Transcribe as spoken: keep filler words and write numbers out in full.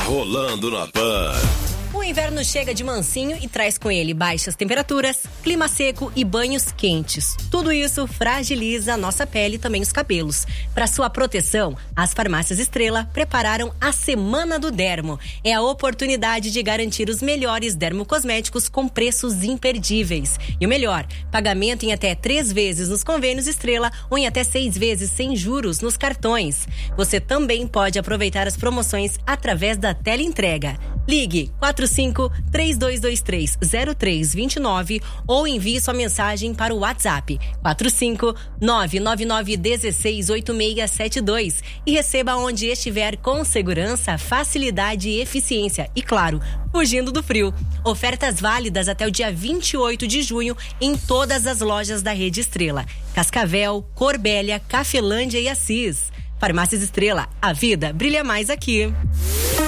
rolando na Pan. O inverno chega de mansinho e traz com ele baixas temperaturas, clima seco e banhos quentes. Tudo isso fragiliza a nossa pele e também os cabelos. Para sua proteção, as farmácias Estrela prepararam a Semana do Dermo. É a oportunidade de garantir os melhores dermocosméticos com preços imperdíveis. E o melhor, pagamento em até três vezes nos convênios Estrela ou em até seis vezes sem juros nos cartões. Você também pode aproveitar as promoções através da teleentrega. Ligue quatro cinco três dois dois três zero três dois nove ou envie sua mensagem para o WhatsApp quatro cinco nove nove nove um seis oito seis sete dois e receba onde estiver com segurança, facilidade e eficiência e, claro, fugindo do frio. Ofertas válidas até o dia vinte e oito de junho em todas as lojas da Rede Estrela. Cascavel, Corbélia, Cafelândia e Assis. Farmácias Estrela, a vida brilha mais aqui.